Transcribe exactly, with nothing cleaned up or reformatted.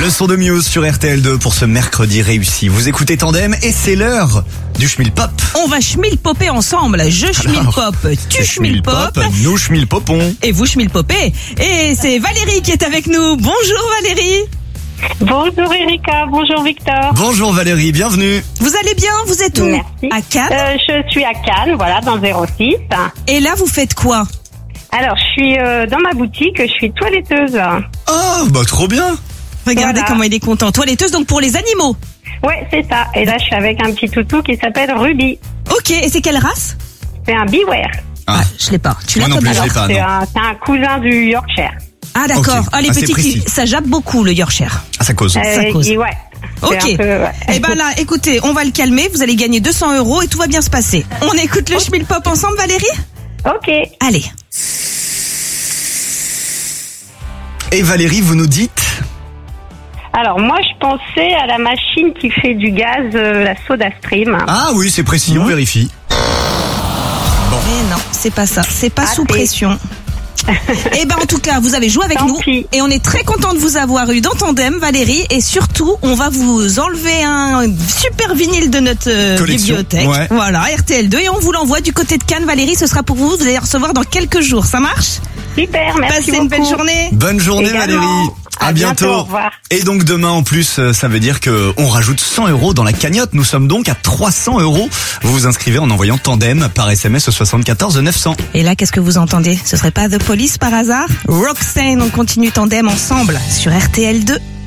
Le son de Muse sur R T L deux pour ce mercredi réussi. Vous écoutez Tandem et c'est l'heure du schmilpop. On va schmilpopper ensemble. Je schmilpop, tu schmilpop, nous schmilpopons. Et vous schmilpopez. Et c'est Valérie qui est avec nous. Bonjour Valérie. Bonjour Erika, bonjour Victor. Bonjour Valérie, bienvenue. Vous allez bien? Vous êtes où? Merci. À Cannes. Euh, je suis à Cannes, voilà, dans zéro six. Et là, vous faites quoi? Alors, je suis euh, dans ma boutique, je suis toiletteuse. Oh, bah trop bien. Regardez Voilà. comment il est content. Toiletteuse donc pour les animaux. Ouais, c'est ça. Et là, je suis avec un petit toutou qui s'appelle Ruby. Ok, et c'est quelle race? C'est un Beware. Ah, Je l'ai pas. Tu moi l'as non comme plus, je alors l'ai pas, C'est non. un, c'est un cousin du Yorkshire. Ah d'accord. Ok. Ah, les Ah, c'est petits, précis. qui- ça jappe beaucoup le Yorkshire. Ah, ça cause. Euh, cause. et ouais. C'est Ok. un peu, ouais. Eh ben là, écoutez, on va le calmer. Vous allez gagner deux cents euros et tout va bien se passer. On écoute le schmilpop ensemble, Valérie? Ok. Allez. Et Valérie, vous nous dites? Alors, moi, je pensais à la machine qui fait du gaz, euh, la SodaStream. Ah oui, c'est précis, on vérifie. Mais non, c'est pas ça. C'est pas Ah, sous c'est- pression. Eh ben en tout cas, vous avez joué avec Tant nous pis. et on est très content de vous avoir eu dans Tandem, Valérie. Et surtout, on va vous enlever un super vinyle de notre euh, Collection, bibliothèque. ouais. Voilà, R T L deux et on vous l'envoie du côté de Cannes, Valérie. Ce sera pour vous. Vous allez recevoir dans quelques jours. Ça marche? Super, merci Passez beaucoup. une belle journée. Bonne journée Également. Valérie. À, À bientôt. bientôt, au revoir. Et donc demain en plus, euh, ça veut dire que on rajoute cent euros dans la cagnotte. Nous sommes donc à trois cents euros. Vous vous inscrivez en envoyant Tandem par S M S au soixante-quatorze neuf cents. Et là, qu'est-ce que vous entendez? Ce serait pas The Police par hasard? Roxane, on continue Tandem ensemble sur R T L deux.